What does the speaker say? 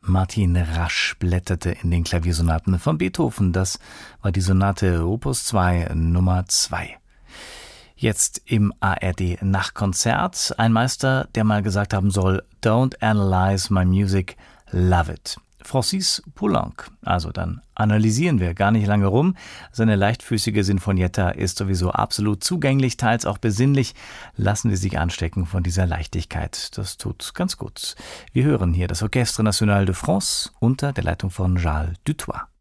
Martin Rasch blätterte in den Klaviersonaten von Beethoven. Das war die Sonate Opus 2 Nummer 2. Jetzt im ARD Nachtkonzert ein Meister, der mal gesagt haben soll: Don't analyze my music, love it. Francis Poulenc. Also dann analysieren wir gar nicht lange rum. Seine leichtfüßige Sinfonietta ist sowieso absolut zugänglich, teils auch besinnlich. Lassen Sie sich anstecken von dieser Leichtigkeit. Das tut ganz gut. Wir hören hier das Orchestre National de France unter der Leitung von Charles Dutoit.